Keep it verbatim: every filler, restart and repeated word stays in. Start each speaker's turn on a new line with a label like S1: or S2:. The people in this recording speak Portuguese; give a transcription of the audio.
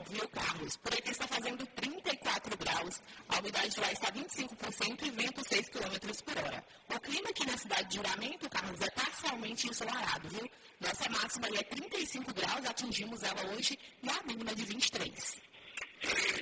S1: não, viu, Carlos? Por aqui está fazendo trinta e quatro graus, a umidade do ar está vinte e cinco por cento e vento seis quilômetros por hora. O clima aqui na cidade de Juramento, Carlos, é parcialmente ensolarado, viu? Nossa máxima é trinta e cinco graus, atingimos ela hoje, e a mínima de vinte e três.